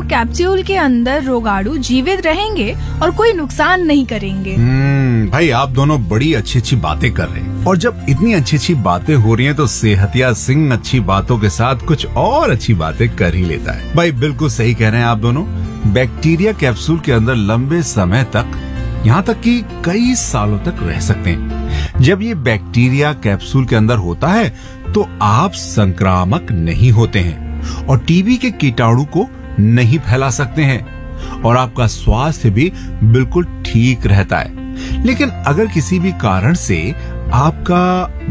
Capsule के अंदर रोगाणु जीवित रहेंगे और कोई नुकसान नहीं करेंगे। भाई आप दोनों बड़ी अच्छी बातें कर रहे हैं, और जब इतनी अच्छी बातें हो रही हैं तो सेहतिया सिंह अच्छी बातों के साथ कुछ और अच्छी बातें कर ही लेता है। भाई बिल्कुल सही कह रहे हैं आप दोनों। बैक्टीरिया कैप्सूल के अंदर लंबे समय तक, यहाँ तक कि कई सालों तक रह सकते हैं। जब ये बैक्टीरिया कैप्सूल के अंदर होता है तो आप संक्रामक नहीं होते हैं और टीबी के कीटाणु को नहीं फैला सकते हैं और आपका स्वास्थ्य भी बिल्कुल ठीक रहता है। लेकिन अगर किसी भी कारण से आपका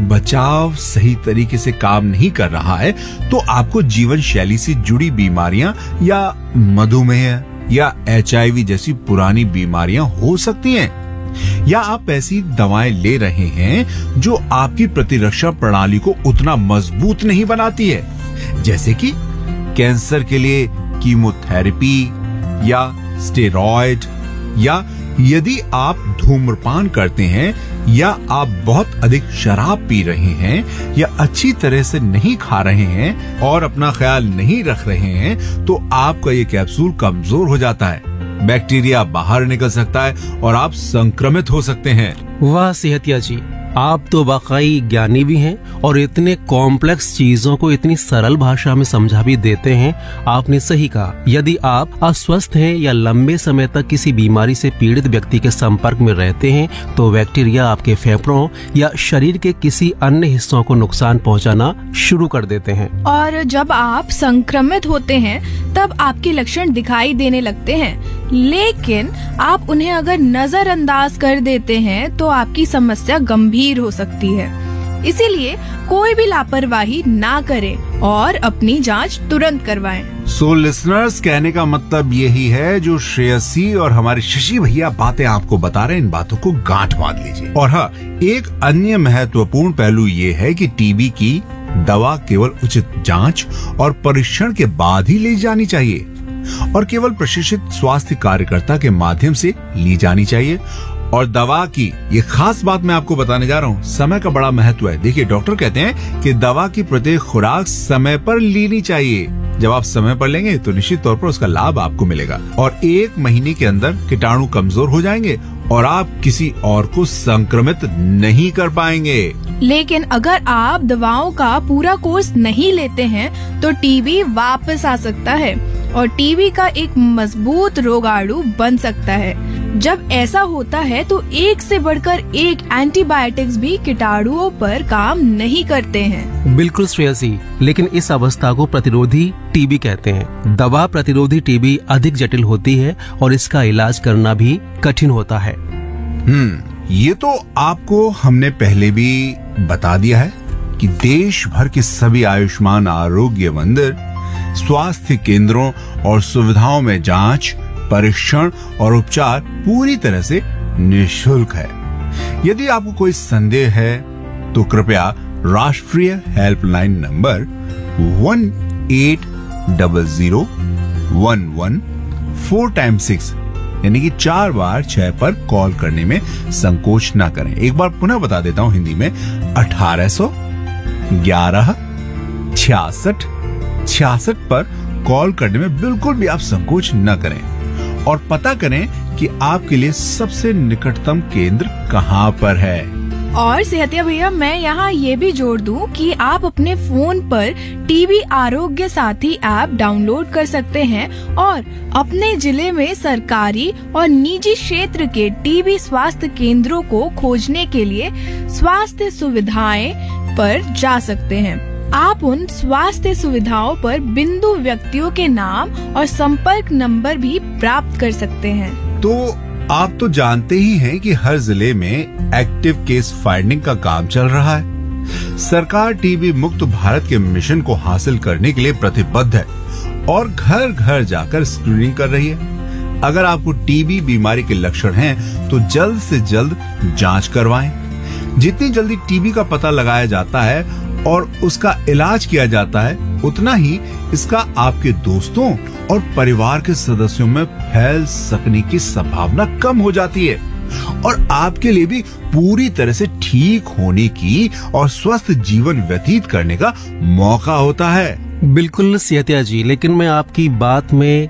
बचाव सही तरीके से काम नहीं कर रहा है तो आपको जीवन शैली से जुड़ी बीमारियां या मधुमेह या HIV जैसी पुरानी बीमारियां हो सकती हैं, या आप ऐसी दवाएं ले रहे हैं जो आपकी प्रतिरक्षा प्रणाली को उतना मजबूत नहीं बनाती है, जैसे कि कैंसर के लिए कीमोथेरेपी या स्टेरॉइड, या यदि आप धूम्रपान करते हैं या आप बहुत अधिक शराब पी रहे हैं या अच्छी तरह से नहीं खा रहे हैं और अपना ख्याल नहीं रख रहे हैं तो आपका ये कैप्सूल कमजोर हो जाता है, बैक्टीरिया बाहर निकल सकता है और आप संक्रमित हो सकते हैं। वाह सेहतिया जी, आप तो वाकई ज्ञानी भी हैं और इतने कॉम्प्लेक्स चीजों को इतनी सरल भाषा में समझा भी देते हैं। आपने सही कहा, यदि आप अस्वस्थ हैं या लंबे समय तक किसी बीमारी से पीड़ित व्यक्ति के संपर्क में रहते हैं तो बैक्टीरिया आपके फेफड़ों या शरीर के किसी अन्य हिस्सों को नुकसान पहुंचाना शुरू कर देते हैं। और जब आप संक्रमित होते हैं तब आपके लक्षण दिखाई देने लगते हैं, लेकिन आप उन्हें अगर नजरअंदाज कर देते हैं तो आपकी समस्या गंभीर हो सकती है। इसीलिए कोई भी लापरवाही ना करें और अपनी जांच तुरंत करवाएं। सो लिसनर्स, कहने का मतलब यही है, जो श्रेयसी और हमारे शशि भैया बातें आपको बता रहे हैं, इन बातों को गांठ बांध लीजिए। और हाँ, एक अन्य महत्वपूर्ण पहलू ये है कि टीबी की दवा केवल उचित जांच और परीक्षण के बाद ही ली जानी चाहिए और केवल प्रशिक्षित स्वास्थ्य कार्यकर्ता के माध्यम से ली जानी चाहिए। और दवा की ये खास बात मैं आपको बताने जा रहा हूँ, समय का बड़ा महत्व है। देखिए, डॉक्टर कहते हैं कि दवा की प्रत्येक खुराक समय पर लेनी चाहिए। जब आप समय पर लेंगे तो निश्चित तौर पर उसका लाभ आपको मिलेगा और 1 महीने के अंदर कीटाणु कमजोर हो जाएंगे और आप किसी और को संक्रमित नहीं कर पाएंगे। लेकिन अगर आप दवाओं का पूरा कोर्स नहीं लेते हैं तो टीबी वापस आ सकता है और टीबी का एक मजबूत रोगाणु बन सकता है। जब ऐसा होता है तो एक से बढ़कर एक एंटीबायोटिक्स भी कीटाणुओं पर काम नहीं करते हैं। बिल्कुल श्रेयसी, लेकिन इस अवस्था को प्रतिरोधी टीबी कहते हैं। दवा प्रतिरोधी टीबी अधिक जटिल होती है और इसका इलाज करना भी कठिन होता है। ये तो आपको हमने पहले भी बता दिया है कि देश भर के सभी आयुष्मान आरोग्य मंदिर, स्वास्थ्य केंद्रों और सुविधाओं में जांच, परीक्षण और उपचार पूरी तरह से निःशुल्क है। यदि आपको कोई संदेह है तो कृपया राष्ट्रीय हेल्पलाइन नंबर 180011 यानी कि 4 बार 6 पर कॉल करने में संकोच न करें। एक बार पुनः बता देता हूं हिंदी में, 1800 11 66 पर कॉल करने में बिल्कुल भी आप संकोच न करें और पता करें कि आपके लिए सबसे निकटतम केंद्र कहां पर है। और सेहतिया भैया, मैं यहाँ ये भी जोड़ दूं कि आप अपने फोन पर टीबी आरोग्य साथी ऐप डाउनलोड कर सकते हैं और अपने जिले में सरकारी और निजी क्षेत्र के टीबी स्वास्थ्य केंद्रों को खोजने के लिए स्वास्थ्य सुविधाएं पर जा सकते हैं। आप उन स्वास्थ्य सुविधाओं पर बिंदु व्यक्तियों के नाम और संपर्क नंबर भी प्राप्त कर सकते हैं। तो आप तो जानते ही हैं कि हर जिले में एक्टिव केस फाइंडिंग का काम चल रहा है। सरकार टीबी मुक्त भारत के मिशन को हासिल करने के लिए प्रतिबद्ध है और घर घर जाकर स्क्रीनिंग कर रही है। अगर आपको टीबी बीमारी के लक्षण हैं तो जल्द से जल्द जांच करवाएं। जितनी जल्दी टीबी का पता लगाया जाता है और उसका इलाज किया जाता है, उतना ही इसका आपके दोस्तों और परिवार के सदस्यों में फैल सकने की संभावना कम हो जाती है और आपके लिए भी पूरी तरह से ठीक होने की और स्वस्थ जीवन व्यतीत करने का मौका होता है। बिल्कुल सेहतिया जी, लेकिन मैं आपकी बात में